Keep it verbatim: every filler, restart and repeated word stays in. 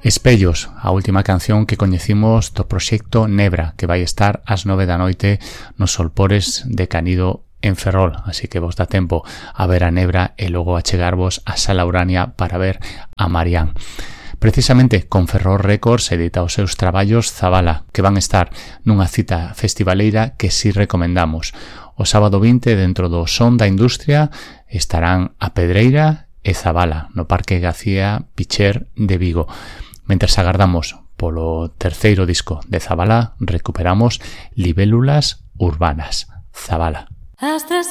Espellos, a última canción que coñecimos do proxecto Nebra, que vai estar ás nove da noite nos Solpores de Canido en Ferrol, así que vos dá tempo a ver a Nebra e logo a chegarvos a Sala Urania para ver a Marián. Precisamente con Ferrol Records edita os seus traballos Zabala, que van estar nunha cita festivaleira que si recomendamos. O sábado vinte, dentro do Son da Industria, estarán a Pedreira e Zabala, no Parque Gacía Picher de Vigo. Mentras agardamos polo terceiro disco de Zabala, recuperamos Libélulas Urbanas. Zabala.